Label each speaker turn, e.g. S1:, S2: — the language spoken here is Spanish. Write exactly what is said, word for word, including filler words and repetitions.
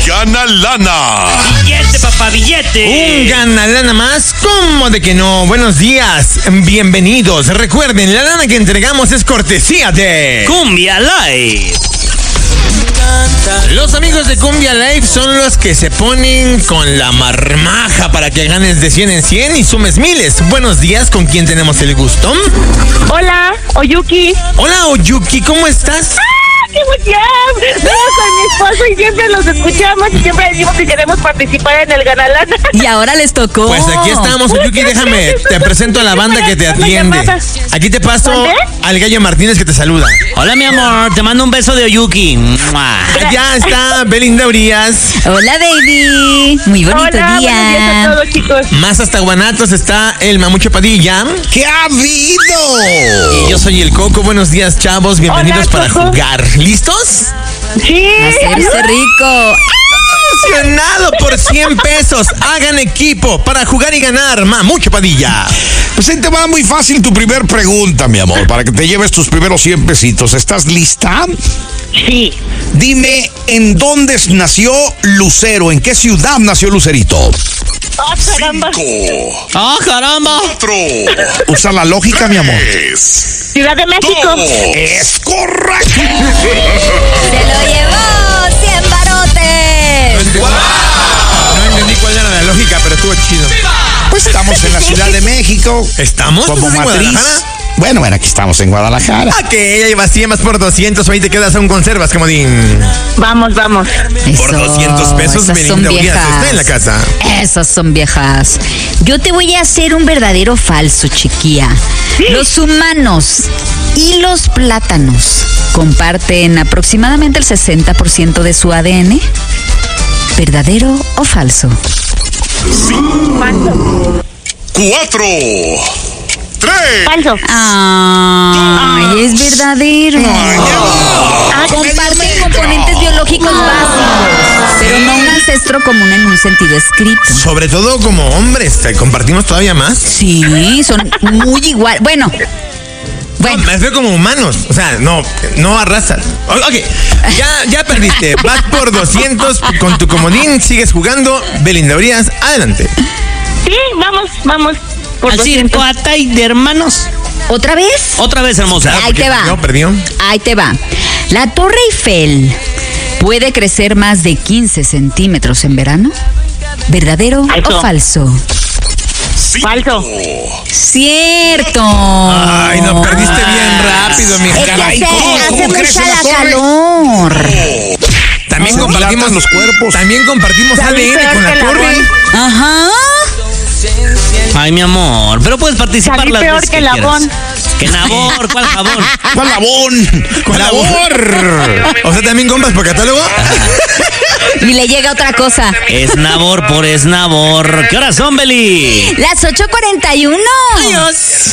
S1: Gana Lana.
S2: Billete, papá, billete.
S3: Un Gana Lana más. ¿Cómo de que no? Buenos días. Bienvenidos. Recuerden, la lana que entregamos es cortesía de
S2: Cumbia Live.
S3: Los amigos de Cumbia Live son los que se ponen con la marmaja para que ganes de cien en cien y sumes miles. Buenos días, ¿con quién tenemos el gusto?
S4: Hola, Oyuki.
S3: Hola, Oyuki, ¿cómo estás?
S4: ¡Qué emoción! Vamos con mi esposo y siempre los escuchamos y siempre decimos que queremos participar en el Ganalana.
S5: Y ahora les tocó.
S3: Pues aquí estamos, Oyuki, déjame, te presento a la banda que te atiende. Aquí te paso al Gallo Martínez que te saluda.
S2: Hola, mi amor, te mando un beso de Oyuki.
S3: Allá está Belinda Urias.
S5: Hola, baby. Muy bonito
S4: Hola,
S5: día.
S4: buenos días a todos, chicos.
S3: Más hasta Guanatos está el Mamucho Padilla.
S1: ¿Qué ha habido?
S3: Y yo soy el Coco. Buenos días, chavos. Bienvenidos
S4: Hola,
S3: para
S4: Coco.
S3: jugar. ¿Listos?
S4: Sí.
S5: Hacerse rico.
S3: Emocionado por cien pesos. Hagan equipo para jugar y ganar. Mamucho Padilla.
S1: Pues ahí te va muy fácil tu primer pregunta, mi amor, para que te lleves tus primeros cien pesitos. ¿Estás lista?
S4: Sí.
S1: Dime, ¿en dónde nació Lucero? ¿En qué ciudad nació Lucerito?
S4: ¡Ah, caramba!
S2: ¡Ah, caramba!
S1: Usa la lógica, mi amor.
S4: Ciudad de México.
S1: Es correcto.
S5: Se lo llevó. cien barotes.
S3: No entendí cuál era la lógica, pero estuvo chido.
S1: Pues estamos en la Ciudad de México.
S3: ¿Estamos?
S1: Como
S3: ¿Estás en
S1: matriz.
S3: Guadalajara?
S1: Bueno, bueno, aquí estamos en Guadalajara.
S3: Ok, ya llevas cien más por doscientos. Ahí te quedas aún conservas, comodín.
S4: Vamos, vamos.
S3: Por
S5: Eso,
S3: doscientos pesos,
S5: esas son
S3: Belinda Urias
S5: viejas.
S3: está en la casa.
S5: Esas son viejas. Yo te voy a hacer un verdadero falso, chiquilla. Los humanos y los plátanos comparten aproximadamente el sesenta por ciento de su A D N. ¿Verdadero o falso?
S4: Falso.
S1: Cuatro. Tres.
S4: Falso.
S5: Ay, es verdadero.
S4: Ah,
S5: Comparten componentes biológicos básicos, pero no un ancestro común en un sentido escrito.
S3: Sobre todo como hombres, ¿te compartimos todavía más?
S5: Sí, son muy igual. Bueno,
S3: Bueno,
S5: bueno,
S3: me refiero como humanos. O sea, no, no arrasas. O- Ok, ya, ya perdiste. Vas por doscientos con tu comodín, sigues jugando. Belinda Urias, adelante.
S4: sí, vamos, vamos. Por
S2: Al
S4: doscientos.
S2: circo Atay de hermanos.
S5: ¿otra vez?
S2: Otra vez, hermosa.
S5: Ahí te va.
S3: No, perdió.
S5: Ahí te va. La Torre Eiffel puede crecer más de quince centímetros en verano. ¿Verdadero
S4: Falso.
S5: o falso?
S4: Falso.
S5: Cierto.
S3: Ay, no, perdiste bien rápido, mi
S5: Es que
S1: caray,
S5: hace,
S1: ¿cómo-
S5: hace
S1: cómo crece
S5: mucha
S1: la
S5: la
S1: torre?
S5: calor.
S3: También
S1: Se
S3: compartimos
S1: dilatan los cuerpos.
S3: También compartimos
S4: Salí
S3: A D N
S4: peor
S3: con
S4: que
S3: la
S4: la
S3: torre.
S4: Bon.
S5: Ajá.
S2: Ay, mi amor, pero puedes participar
S4: Salí
S2: las
S4: peor
S2: veces
S4: que
S2: que
S4: la
S2: quieras.
S4: Bon.
S2: ¿Qué nabor? ¿Cuál jabón?
S1: ¿Cuál labón?
S3: ¿Cuál
S1: labor?
S3: O sea, también compras por catálogo.
S5: Y le llega otra cosa.
S2: Es nabor por esnabor. ¿Qué horas son, Beli?
S5: Las ocho cuarenta y uno.
S2: Adiós.